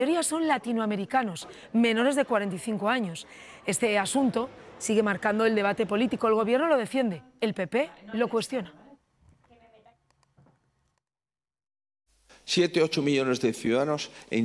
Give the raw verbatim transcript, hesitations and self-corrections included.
mayoría son latinoamericanos, menores de cuarenta y cinco años. Este asunto sigue marcando el debate político. El gobierno lo defiende, el P P lo cuestiona. Siete, ocho millones de ciudadanos en